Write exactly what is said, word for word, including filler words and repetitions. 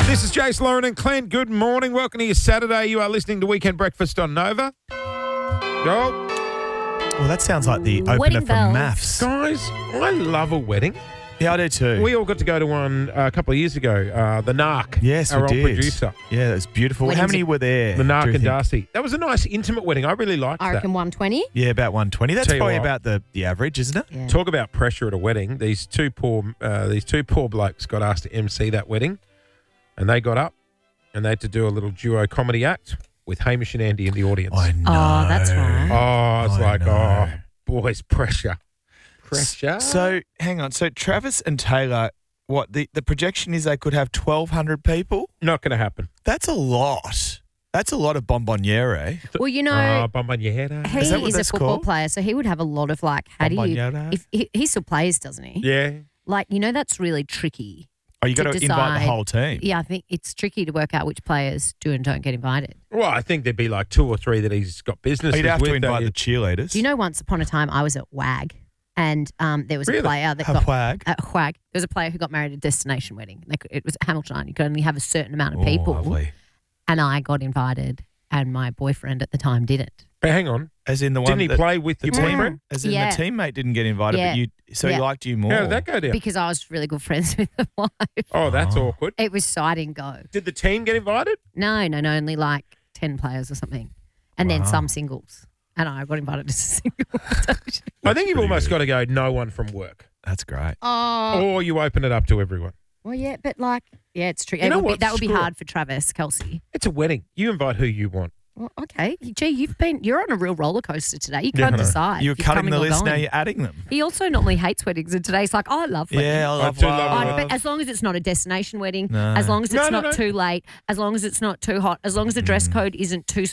This is Jace, Lauren and Clint. Good morning. Welcome to your Saturday. You are listening to Weekend Breakfast on Nova. Go. Well, that sounds like the opener Wedding from bells. Maths. Guys, I love a wedding. Yeah, I do too. We all got to go to one uh, a couple of years ago. Uh, the Narc. yes, our we old did. producer. Yeah, it was beautiful. Weddings How many are- were there? The do Narc you and think? Darcy. That was a nice, intimate wedding. I really liked I that. reckon one twenty. Yeah, about one twenty. That's Tell you probably what. about the, the average, isn't it? Yeah. Talk about pressure at a wedding. These two poor, uh, these two poor blokes got asked to M C that wedding, and they got up and they had to do a little duo comedy act with Hamish and Andy in the audience. I know. Oh, that's right. Oh, it's I like, know. oh, boys, pressure. Pressure. So, hang on. So, Travis and Taylor, what, the, the projection is they could have twelve hundred people? Not going to happen. That's a lot. That's a lot of bonbonniere. Well, you Oh, know, Bomboniera. he Is that what is a that's football called? player, so he would have a lot of like, how do you, Bomboniera. if he, he still plays, doesn't he? Yeah. Like, you know, that's really tricky. Oh, you got to to invite the decide- whole team. Yeah, I think it's tricky to work out which players do and don't get invited. Well, I think there'd be like two or three that he's got business Oh, you'd have with. to that invite you- the cheerleaders. Do you know, once upon a time, I was at WAG, and um, there was Really? a player that a got flag? at WAG. There was a player who got married at a destination wedding. They could, it was at Hamilton. You could only have a certain amount of Oh, people, lovely. and I got invited, and my boyfriend at the time didn't. But hang on. As in the one Didn't he that, play with the your team, boyfriend? as in Yeah. the teammate didn't get invited, Yeah. but you, so Yeah. he liked you more. How did that go down? Because I was really good friends with the wife. Oh, that's Oh. awkward. It was sight and go. Did the team get invited? No, no, no, only like ten players or something. And then Wow. some singles. And I got invited as a single. I think you've pretty almost good. got to go no one from work. That's great. oh. Or you open it up to everyone. Well, yeah, but like, yeah, it's true. You It know would be, what? that would be Screw it. hard for Travis Kelsey. It's a wedding. You invite who you want. Well, okay. Gee, you've been, you're on a real roller coaster today. You Yeah, can't I know. decide. You were if you're cutting coming the or list, now going. you're adding them. He also normally hates weddings, and today's like, oh, I love weddings. Yeah, I love do love. love Oh, love. but as long as it's not a destination wedding, No. as long as it's No, no, not no. too late, as long as it's not too hot, as long as the dress code isn't too